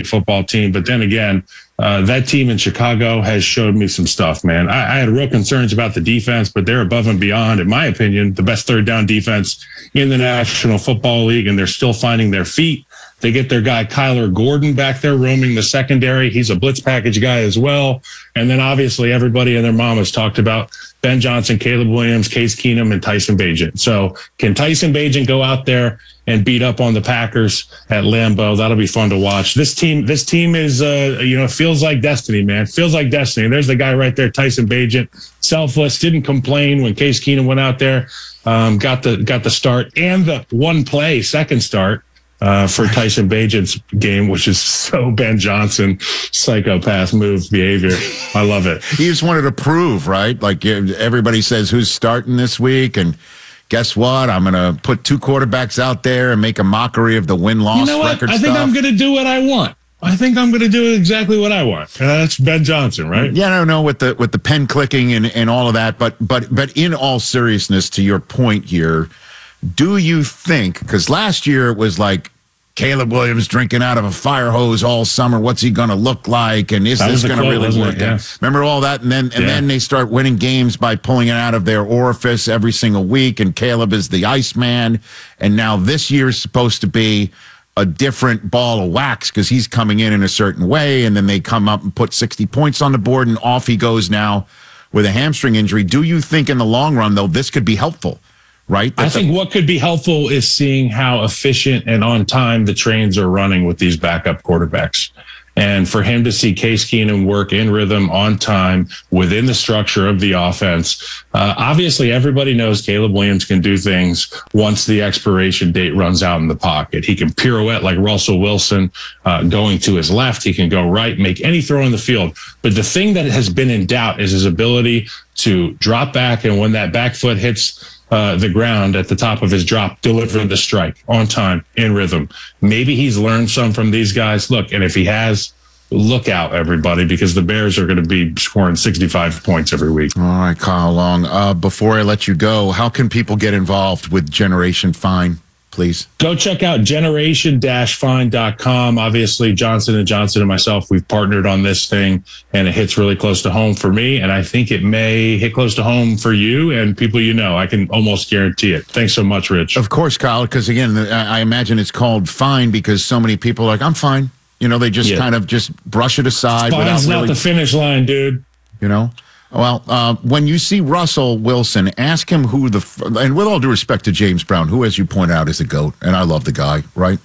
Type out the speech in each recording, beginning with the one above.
football team. But then again, that team in Chicago has showed me some stuff, man. I had real concerns about the defense, but they're above and beyond, in my opinion, the best third down defense in the National Football League, and they're still finding their feet. They get their guy Kyler Gordon back there roaming the secondary. He's a blitz package guy as well. And then obviously everybody and their mom has talked about Ben Johnson, Caleb Williams, Case Keenum, and Tyson Bagent. So can Tyson Bagent go out there and beat up on the Packers at Lambeau? That'll be fun to watch. This team is, feels like destiny, man. Feels like destiny. There's the guy right there, Tyson Bagent. Selfless, didn't complain when Case Keenum went out there, got the start and the one play second start for Tyson Bagent's game, which is so Ben Johnson psychopath move behavior. I love it. He just wanted to prove, right? Like everybody says, who's starting this week? And guess what? I'm going to put two quarterbacks out there and make a mockery of the win-loss record I think I'm going to do what I want. I think I'm going to do exactly what I want. And that's Ben Johnson, right? Yeah, I don't know with the pen clicking and all of that. But in all seriousness, to your point here, do you think, because last year it was like Caleb Williams drinking out of a fire hose all summer, what's he going to look like? And is this going to really work? Yeah. Remember all that? And then they start winning games by pulling it out of their orifice every single week. And Caleb is the Iceman. And now this year's supposed to be a different ball of wax because he's coming in a certain way. And then they come up and put 60 points on the board and off he goes now with a hamstring injury. Do you think in the long run, though, this could be helpful? Right. I think what could be helpful is seeing how efficient and on time the trains are running with these backup quarterbacks. And for him to see Case Keenum work in rhythm on time within the structure of the offense. Obviously, everybody knows Caleb Williams can do things once the expiration date runs out in the pocket. He can pirouette like Russell Wilson going to his left. He can go right, make any throw in the field. But the thing that has been in doubt is his ability to drop back. And when that back foot hits the ground at the top of his drop, deliver the strike on time, in rhythm. Maybe he's learned some from these guys. Look, and if he has, look out, everybody, because the Bears are going to be scoring 65 points every week. All right, Kyle Long. Before I let you go, how can people get involved with Generation Fine, please? Go check out generation-fine.com. Obviously, Johnson & Johnson and myself, we've partnered on this thing, and it hits really close to home for me, and I think it may hit close to home for you and people you know. I can almost guarantee it. Thanks so much, Rich. Of course, Kyle, because, again, I imagine it's called fine because so many people are like, I'm fine. You know, they just kind of just brush it aside. Fine's not the finish line, dude. You know? Well, when you see Russell Wilson, ask him who and with all due respect to James Brown, who, as you point out, is a GOAT, and I love the guy, right?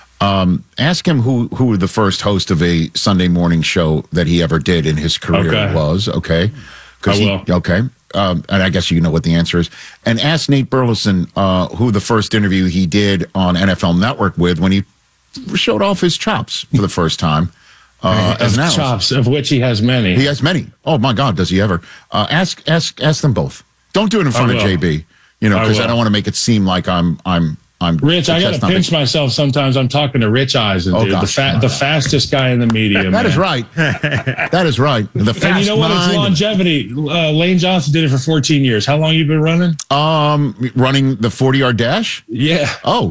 Ask him who the first host of a Sunday morning show that he ever did in his career was, okay? I will. Okay. And I guess you know what the answer is. And ask Nate Burleson who the first interview he did on NFL Network with when he showed off his chops for the first time. As an chops, of which he has many. He has many. Oh my God, does he ever? Ask them both. Don't do it in front of JB. You know, because I don't want to make it seem like I'm Rich, I got to pinch myself sometimes. I'm talking to Rich Eisen, dude. The fastest guy in the media. That is right. That is right. The fast and you know what? It's longevity. Lane Johnson did it for 14 years. How long you been running? Running the 40-yard dash? Yeah.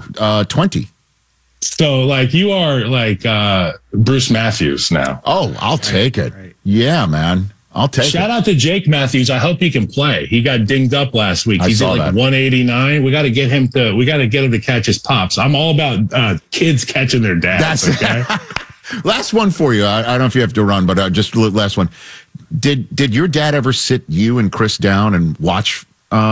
20. So, like, you are like Bruce Matthews now. Oh, I'll take it. Right. Yeah, man. I'll take it. Shout out to Jake Matthews. I hope he can play. He got dinged up last week. He's at like 189. We got to get him to catch his pops. I'm all about kids catching their dads. Okay. Last one for you. I don't know if you have to run, but just last one. Did your dad ever sit you and Chris down and watch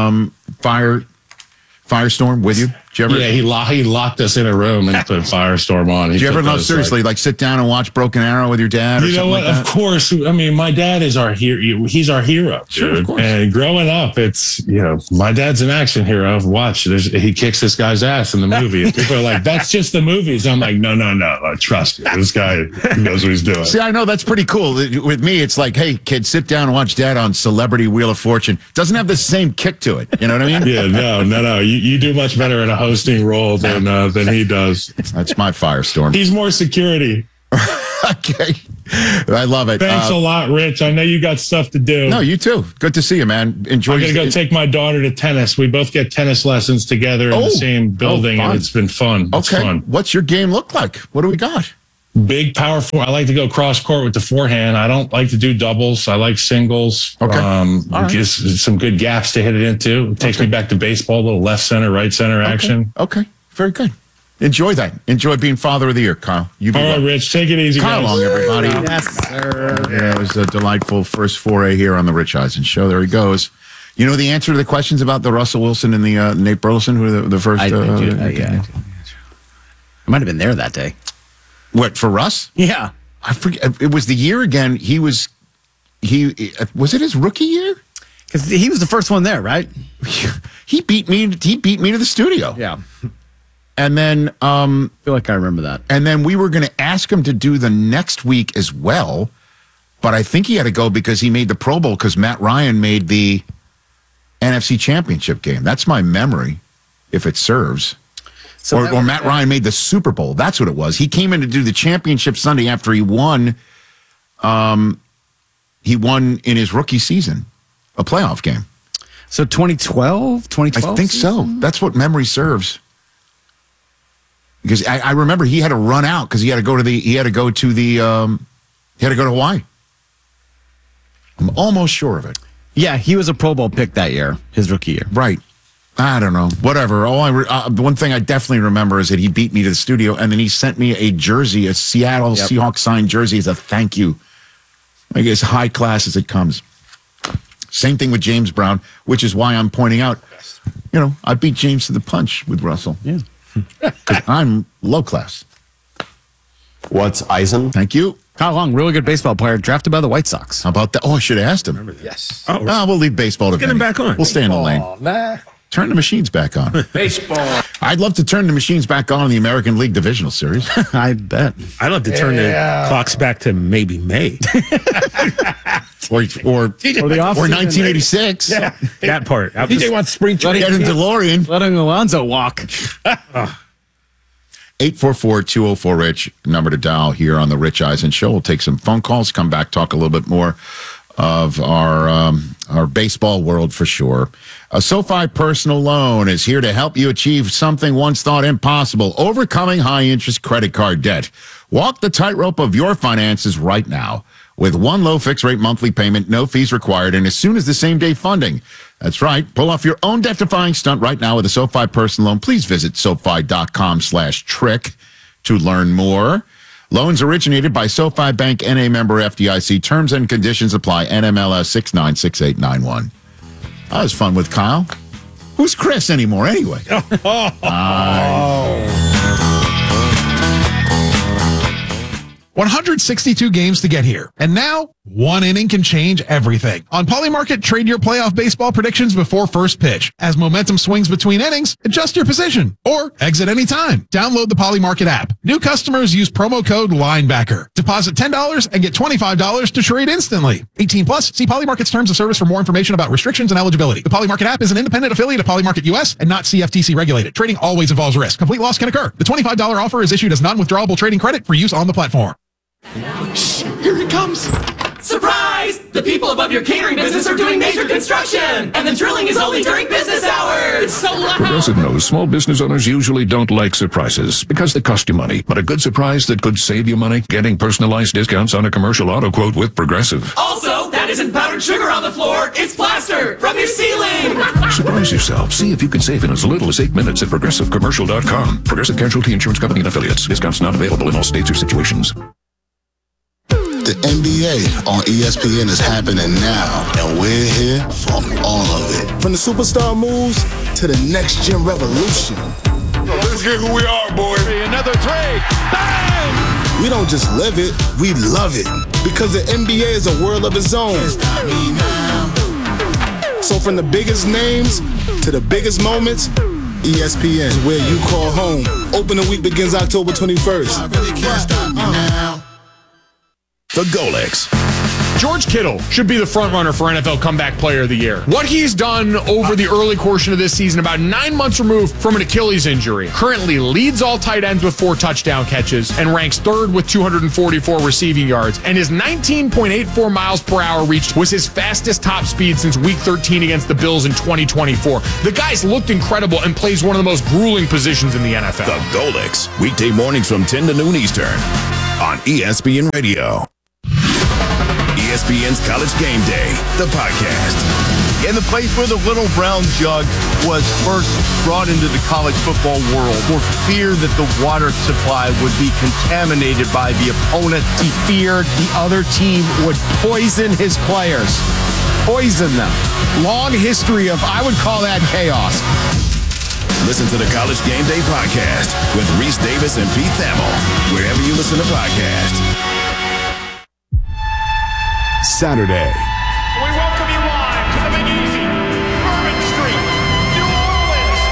Firestorm with you? Yeah, he locked us in a room and put Firestorm on. Did you ever, seriously, like sit down and watch Broken Arrow with your dad? You know what? Like of course. I mean, my dad is our hero. He's our hero, sure, dude. And growing up, it's, my dad's an action hero. Watch, he kicks this guy's ass in the movie. And people are like, that's just the movies. I'm like, no. Trust me. This guy knows what he's doing. See, I know that's pretty cool. With me, it's like, hey, kid, sit down and watch Dad on Celebrity Wheel of Fortune. Doesn't have the same kick to it. You know what I mean? Yeah, no. You do much better in a hosting role than he does. That's my Firestorm. He's more security. Okay. I love it. Thanks a lot, Rich. I know you got stuff to do. No, you too. Good to see you, man. Enjoy. I'm going to go take my daughter to tennis. We both get tennis lessons together in the same building, and it's been fun. It's fun. What's your game look like? What do we got? Big, powerful. I like to go cross court with the forehand. I don't like to do doubles. I like singles. Okay. Gives some good gaps to hit it into. It takes me back to baseball, a little left center, right center action. Okay. Very good. Enjoy that. Enjoy being Father of the Year, Kyle. You be All right, well. Rich, take it easy, Kyle guys. Long, everybody. Yes, sir. Yeah, it was a delightful first foray here on the Rich Eisen Show. There he goes. You know the answer to the questions about the Russell Wilson and the Nate Burleson, who were the first? I might have been there that day. What, for Russ? Yeah. I forget. It was the year again. Was it his rookie year? Because he was the first one there, right? He beat me to the studio. Yeah. And then I feel like I remember that. and then we were going to ask him to do the next week as well, but I think he had to go because he made the Pro Bowl because Matt Ryan made the NFC Championship game. That's my memory, if it serves. Or Matt Ryan made the Super Bowl. That's what it was. He came in to do the championship Sunday after he won. He won in his rookie season, a playoff game. So 2012? I think so. That's what memory serves. Because I remember he had to run out because he had to go to Hawaii. I'm almost sure of it. Yeah, he was a Pro Bowl pick that year, his rookie year. Right. I don't know. Whatever. One thing I definitely remember is that he beat me to the studio, and then he sent me a jersey, a Seattle Seahawks signed jersey as a thank you. Like as high class as it comes. Same thing with James Brown, which is why I'm pointing out, I beat James to the punch with Russell. Yeah. Because I'm low class. What's Eisen? Thank you. Kyle Long, really good baseball player, drafted by the White Sox. How about that? Oh, I should have asked him. Yes. We'll leave baseball to Get him Vinny. back on. We'll stay in the lane. Nah. Turn the machines back on. Baseball. I'd love to turn the machines back on in the American League Divisional Series. I bet. I'd love to turn the clocks back to maybe May. or the off 1986. Yeah, that part. DJ wants spring Get in DeLorean. Letting Alonso walk. 844-204-RICH, number to dial here on the Rich Eisen Show. We'll take some phone calls, come back, talk a little bit more of our baseball world for sure. A SoFi personal loan is here to help you achieve something once thought impossible, overcoming high-interest credit card debt. Walk the tightrope of your finances right now with one low fixed-rate monthly payment, no fees required, and as soon as the same-day funding. That's right. Pull off your own death-defying stunt right now with a SoFi personal loan. Please visit SoFi.com/trick to learn more. Loans originated by SoFi Bank, N.A. member FDIC. Terms and conditions apply. NMLS 696891. That was fun with Kyle. Who's Chris anymore anyway? 162 games to get here. And now, one inning can change everything. On Polymarket, trade your playoff baseball predictions before first pitch. As momentum swings between innings, adjust your position or exit anytime. Download the Polymarket app. New customers use promo code LINEBACKER. Deposit $10 and get $25 to trade instantly. 18 plus. See Polymarket's terms of service for more information about restrictions and eligibility. The Polymarket app is an independent affiliate of Polymarket US and not CFTC regulated. Trading always involves risk. Complete loss can occur. The $25 offer is issued as non-withdrawable trading credit for use on the platform. Here he comes! Surprise! The people above your catering business are doing major construction! And the drilling is only during business hours! It's so loud! Progressive knows small business owners usually don't like surprises because they cost you money. But a good surprise that could save you money? Getting personalized discounts on a commercial auto quote with Progressive. Also, that isn't powdered sugar on the floor, it's plaster from your ceiling! Surprise yourself. See if you can save in as little as 8 minutes at ProgressiveCommercial.com. Progressive Casualty Insurance Company and Affiliates. Discounts not available in all states or situations. The NBA on ESPN is happening now, and we're here for all of it. From the superstar moves to the next gen revolution. Let's get who we are, boy. Another three. Bang! We don't just live it, we love it. Because the NBA is a world of its own. So from the biggest names to the biggest moments, ESPN is where you call home. Opening week begins October 21st. I really can't stop me now. The Golex. George Kittle should be the front runner for NFL Comeback Player of the Year. What he's done over the early portion of this season, about 9 months removed from an Achilles injury, currently leads all tight ends with 4 touchdown catches and ranks third with 244 receiving yards. And his 19.84 miles per hour reached was his fastest top speed since Week 13 against the Bills in 2024. The guy's looked incredible and plays one of the most grueling positions in the NFL. The Golex. Weekday mornings from 10 to noon Eastern. on ESPN Radio. ESPN's College Game Day, the podcast. In the place where the little brown jug was first brought into the college football world for fear that the water supply would be contaminated by the opponent. He feared the other team would poison his players. Poison them. Long history of, I would call that chaos. Listen to the College Game Day podcast with Reese Davis and Pete Thamel, wherever you listen to podcasts. Saturday. We welcome you live to the Big Easy, Bourbon Street, New Orleans.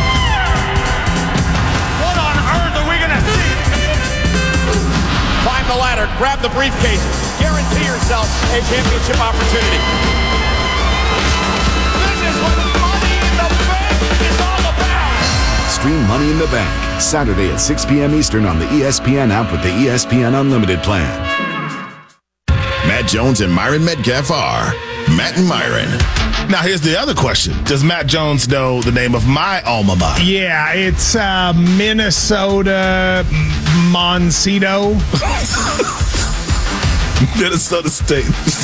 What on earth are we going to see? Climb the ladder, grab the briefcase, guarantee yourself a championship opportunity. This is what Money in the Bank is all about. Stream Money in the Bank, Saturday at 6 p.m. Eastern on the ESPN app with the ESPN Unlimited plan. Matt Jones and Myron Metcalf are Matt and Myron. Now, here's the other question. Does Matt Jones know the name of my alma mater? Yeah, it's Minnesota Moncito. Minnesota State.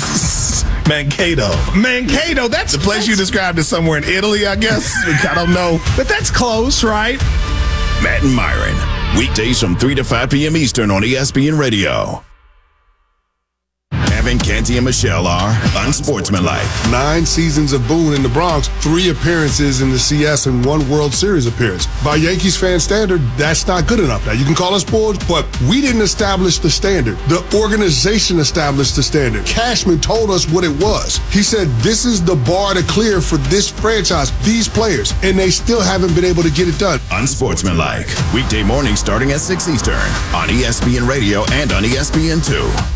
Mankato. That's the place you described as somewhere in Italy, I guess. I don't know. But that's close, right? Matt and Myron. Weekdays from 3 to 5 p.m. Eastern on ESPN Radio. Evan, Canty, and Michelle are unsportsmanlike. 9 seasons of Boone in the Bronx, 3 appearances in the CS, and 1 World Series appearance. By Yankees fan standard, that's not good enough. Now, you can call us spoiled, but we didn't establish the standard. The organization established the standard. Cashman told us what it was. He said, this is the bar to clear for this franchise, these players, and they still haven't been able to get it done. Unsportsmanlike. Weekday mornings starting at 6 Eastern on ESPN Radio and on ESPN2.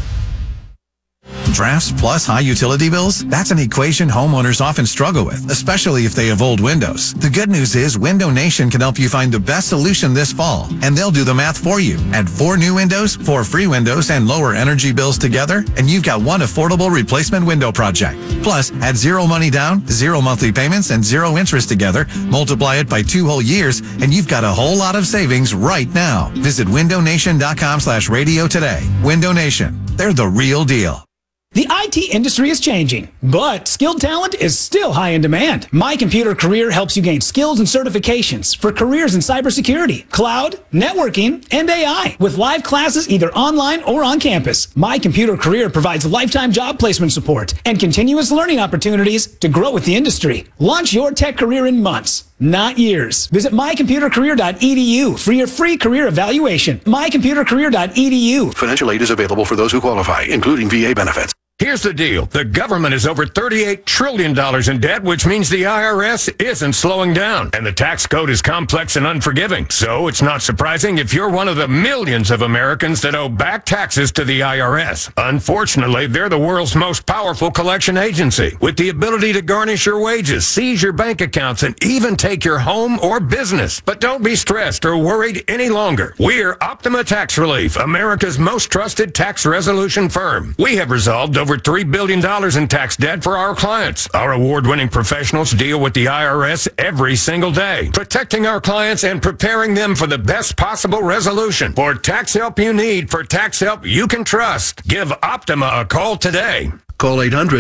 Drafts plus high utility bills? That's an equation homeowners often struggle with, especially if they have old windows. The good news is Window Nation can help you find the best solution this fall, and they'll do the math for you. Add 4 new windows, 4 free windows, and lower energy bills together, and you've got 1 affordable replacement window project. Plus, add 0 money down, 0 monthly payments, and 0 interest together, multiply it by 2 whole years, and you've got a whole lot of savings right now. Visit windownation.com/radio today. Window Nation. They're the real deal. The IT industry is changing, but skilled talent is still high in demand. My Computer Career helps you gain skills and certifications for careers in cybersecurity, cloud, networking, and AI, with live classes either online or on campus. My Computer Career provides lifetime job placement support and continuous learning opportunities to grow with the industry. Launch your tech career in months, not years. Visit mycomputercareer.edu for your free career evaluation. mycomputercareer.edu. Financial aid is available for those who qualify, including VA benefits. Here's the deal. The government is over $38 trillion in debt, which means the IRS isn't slowing down. And the tax code is complex and unforgiving. So it's not surprising if you're one of the millions of Americans that owe back taxes to the IRS. Unfortunately, they're the world's most powerful collection agency, with the ability to garnish your wages, seize your bank accounts, and even take your home or business. But don't be stressed or worried any longer. We're Optima Tax Relief, America's most trusted tax resolution firm. We have resolved over $3 billion in tax debt for our clients. Our award-winning professionals deal with the IRS every single day, protecting our clients and preparing them for the best possible resolution. For tax help you need, for tax help you can trust, give Optima a call today. Call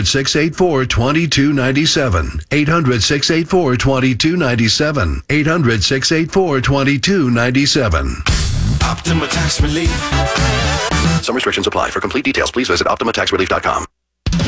800-684-2297. 800-684-2297. 800-684-2297. Optima Tax Relief. Some restrictions apply. For complete details, please visit OptimaTaxRelief.com.